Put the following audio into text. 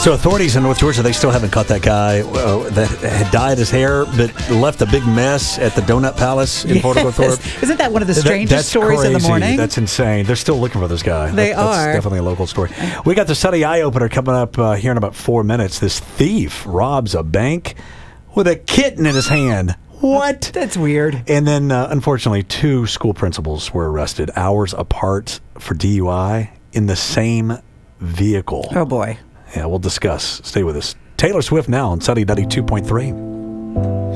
So authorities in North Georgia, they still haven't caught that guy that had dyed his hair but left a big mess at the Donut Palace in Fort Oglethorpe. Isn't that one of the strangest stories crazy. of the morning? That's insane. They're still looking for this guy. They That's are. definitely a local story. We got the Sunday Eye Opener coming up here in about 4 minutes. This thief robs a bank with a kitten in his hand. What? That's weird. And then, unfortunately, 2 school principals were arrested hours apart for DUI in the same vehicle. Oh, boy. Yeah, we'll discuss. Stay with us. Taylor Swift now on Sunny 92.3.